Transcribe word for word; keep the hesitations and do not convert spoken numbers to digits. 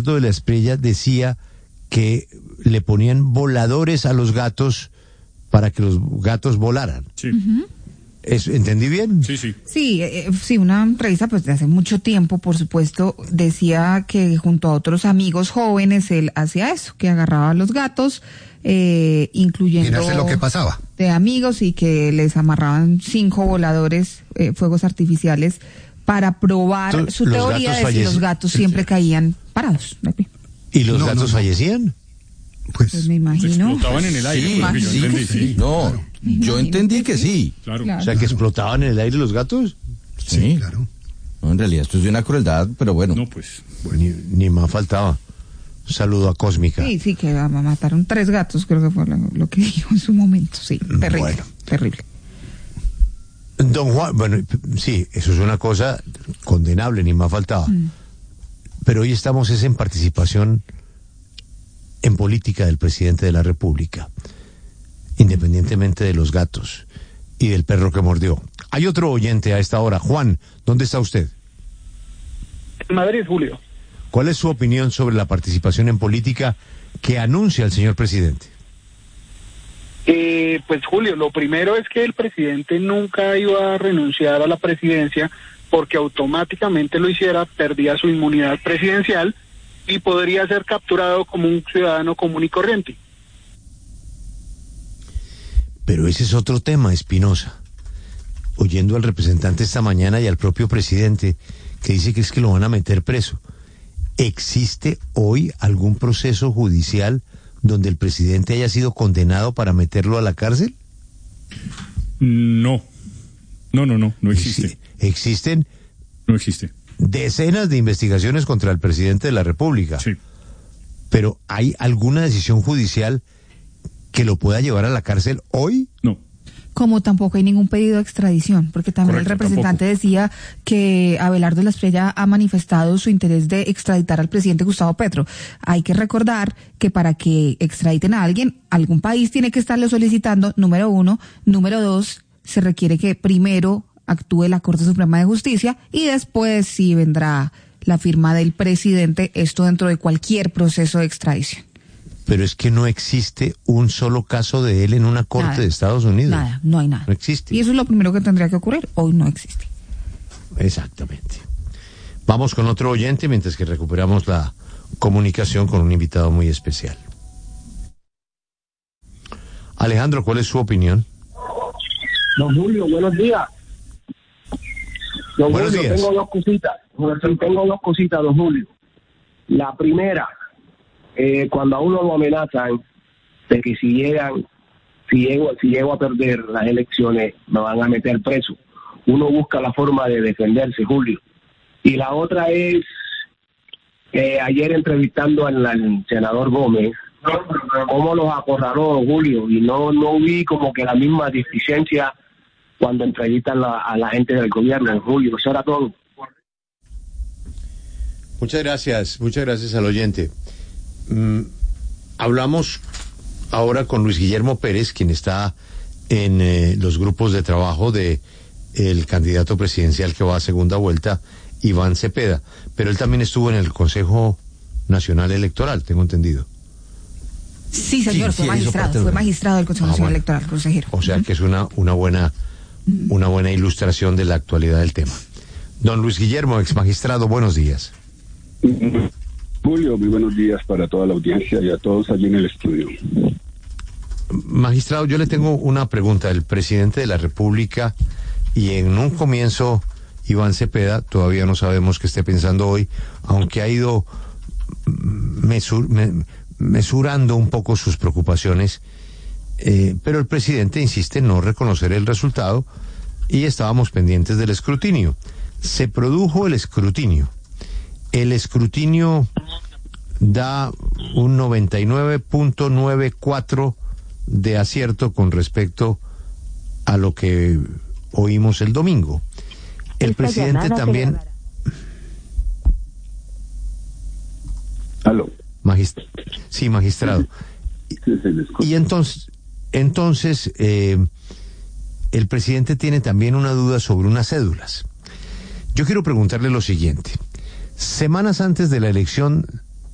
Abelardo de la Espriella decía que le ponían voladores a los gatos para que los gatos volaran. Sí. Uh-huh. ¿Es, ¿Entendí bien? Sí, sí. Sí, eh, sí, una entrevista pues de hace mucho tiempo, por supuesto, decía que junto a otros amigos jóvenes él hacía eso, que agarraba a los gatos, eh, incluyendo Mirarse lo que pasaba. de amigos, y que les amarraban cinco voladores, eh, fuegos artificiales, para probar Entonces, su los teoría gatos de si los fallecen- gatos siempre caían parados. ¿Y los No, gatos no, no. fallecían? Pues, Pues me imagino. Explotaban en el aire, Sí, por lo que yo sí, entendí. sí. No, yo entendí que sí. Claro. Claro. O sea, que explotaban en el aire los gatos. Sí. claro. No, en realidad esto es de una crueldad, pero bueno. No, pues. Ni, ni más faltaba. Un saludo a Cósmica. Sí, sí, que ah, mataron tres gatos, creo que fue lo, lo que dijo en su momento. Sí, terrible, Bueno. terrible. Don Juan, bueno, sí, eso es una cosa condenable, ni más faltaba. Mm. Pero hoy estamos es en participación en política del presidente de la República, independientemente de los gatos y del perro que mordió. Hay otro oyente a esta hora. Juan, ¿dónde está usted? En Madrid, Julio. ¿Cuál es su opinión sobre la participación en política que anuncia el señor presidente? Eh, pues Julio, lo primero es que el presidente nunca iba a renunciar a la presidencia, porque automáticamente lo hiciera, perdía su inmunidad presidencial y podría ser capturado como un ciudadano común y corriente. Pero ese es otro tema, Espinosa. Oyendo al representante esta mañana y al propio presidente que dice que es que lo van a meter preso. ¿Existe hoy algún proceso judicial donde el presidente haya sido condenado para meterlo a la cárcel? No. No, no, no. No existe. Existen No existe. decenas de investigaciones contra el presidente de la República. Sí. Pero ¿hay alguna decisión judicial que lo pueda llevar a la cárcel hoy? No. Como tampoco hay ningún pedido de extradición, porque también Correcto, el representante tampoco. decía que Abelardo de la Espriella ha manifestado su interés de extraditar al presidente Gustavo Petro. Hay que recordar que para que extraditen a alguien, algún país tiene que estarlo solicitando, número uno. Número dos, se requiere que primero actúe la Corte Suprema de Justicia y después sí vendrá la firma del presidente, esto dentro de cualquier proceso de extradición. Pero es que no existe un solo caso de él en una corte Nada. de Estados Unidos. Nada, no hay nada. No existe. Y eso es lo primero que tendría que ocurrir. Hoy no existe. Exactamente. Vamos con otro oyente mientras que recuperamos la comunicación con un invitado muy especial. Alejandro, ¿cuál es su opinión? Don Julio, buenos días. Don Buenos Julio, días. tengo dos cositas. Tengo dos cositas, don Julio. La primera, eh, cuando a uno lo amenazan de que si llegan, si llego, si llego a perder las elecciones, me van a meter preso. Uno busca la forma de defenderse, Julio. Y la otra es, eh, ayer entrevistando al, al senador Gómez, cómo los acorraló, Julio, y no, no vi como que la misma deficiencia cuando entrevistan la, a la gente del gobierno, Julio. Eso era todo. Muchas gracias, muchas gracias al oyente. Mm, hablamos ahora con Luis Guillermo Pérez, quien está en eh, los grupos de trabajo de el candidato presidencial que va a segunda vuelta, Iván Cepeda. Pero él también estuvo en el Consejo Nacional Electoral, tengo entendido. Sí, señor, Sí, fue sí, eso magistrado, parte de- fue magistrado del Consejo Ah, Nacional bueno. Electoral, consejero. O sea que es una, una buena, una buena ilustración de la actualidad del tema. Don Luis Guillermo, ex magistrado, buenos días. Julio, muy buenos días para toda la audiencia y a todos allí en el estudio. Magistrado, yo le tengo una pregunta. El presidente de la República, y en un comienzo Iván Cepeda, todavía no sabemos qué esté pensando hoy, aunque ha ido mesur, me, mesurando un poco sus preocupaciones, eh, pero el presidente insiste en no reconocer el resultado y estábamos pendientes del escrutinio. Se produjo el escrutinio. El escrutinio da un noventa y nueve punto noventa y cuatro de acierto con respecto a lo que oímos el domingo. El Esta presidente llamada también... se grabará. Aló. Magist- sí, magistrado. Sí, se le escucha. Y entonces, entonces eh, el presidente tiene también una duda sobre unas cédulas. Yo quiero preguntarle lo siguiente. Semanas antes de la elección